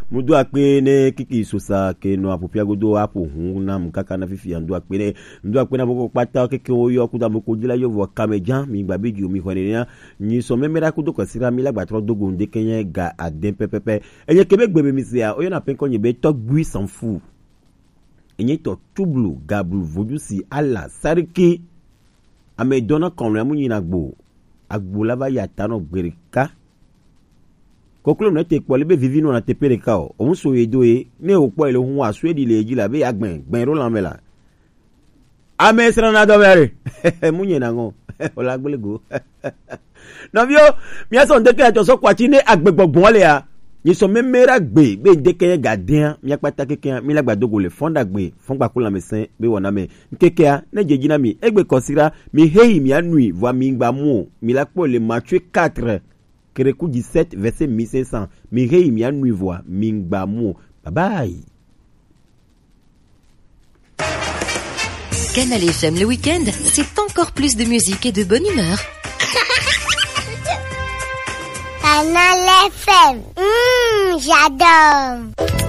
mudu akpe ne kiki sosa ke no apopia godo apo hun na mkaka na fifi andu akpe na boko pata keke oyo kuda boko dila yo vo kamejan mi gbabiji omi khonenia ni so memera kudo kwasira mi lagba tro dogo nde kenye ga adem pepepe enye kebe gbebe mi sia oyo na penko nyebe tok bui s'en fout enye to tublu gablu vodusi ala sariki ame dona konle munyi na gbo agbo lava ya tano gberika kokolo na te kpole be vivino na te pereka o on so yedoe ne okpo ile hun aso edi leji la be agben ro la mela ame sra na do bere munye na ngo ola gbelego no vio mi aso ndeke ato so kwachi ne agbegbogbon le ya ni so memera gbe be ndeke gadien mi apata keke mi lagba dogo le fonda gbe fongba ko la mesin be wona me nkeke a ne jeji na mi egbe konsira mi hei mi anui voa mi ngba mu mi la po le Matthieu 4 Kérékou 17 verset 1500 mi hei mi anui voa mi ngba mu bye bye. Canal FM le week-end, c'est encore plus de musique et de bonne humeur. Canal FM, j'adore.